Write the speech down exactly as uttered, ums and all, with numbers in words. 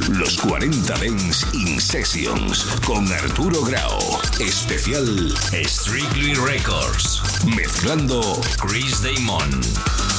Los cuarenta Dance in Sessions con Arturo Grau. Especial Strictly Records. Mezclando Chris Damon.